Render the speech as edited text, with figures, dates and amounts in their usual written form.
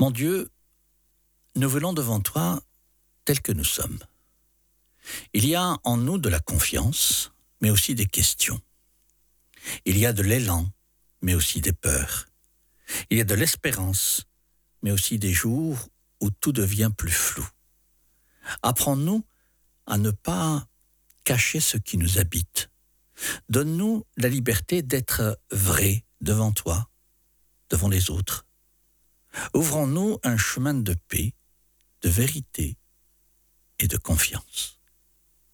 Mon Dieu, nous venons devant toi tels que nous sommes. Il y a en nous de la confiance, mais aussi des questions. Il y a de l'élan, mais aussi des peurs. Il y a de l'espérance, mais aussi des jours où tout devient plus flou. Apprends-nous à ne pas cacher ce qui nous habite. Donne-nous la liberté d'être vrais devant toi, devant les autres. Ouvrons-nous un chemin de paix, de vérité et de confiance.